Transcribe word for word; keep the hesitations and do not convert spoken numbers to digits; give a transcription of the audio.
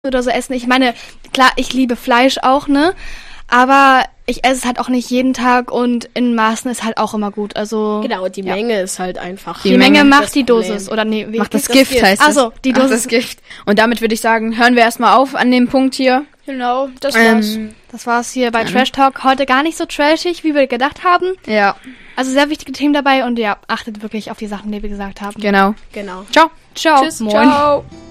oder so essen. Ich meine, klar, ich liebe Fleisch auch, ne? Aber ich esse es halt auch nicht jeden Tag und in Maßen ist halt auch immer gut. Also genau, die ja. Menge ist halt einfach. Die, die Menge, Menge macht die Problem. Dosis. Oder nee, wie macht das, das Gift, Gift, heißt es. Achso, die Dosis. Ach, das Gift. Und damit würde ich sagen, hören wir erstmal auf an dem Punkt hier. Genau, das war's. Ähm, das war's hier bei mhm. Trash Talk. Heute gar nicht so trashig, wie wir gedacht haben. Ja. Also sehr wichtige Themen dabei und ja, achtet wirklich auf die Sachen, die wir gesagt haben. Genau. Genau. Ciao. Ciao. Tschüss. Moin. Ciao.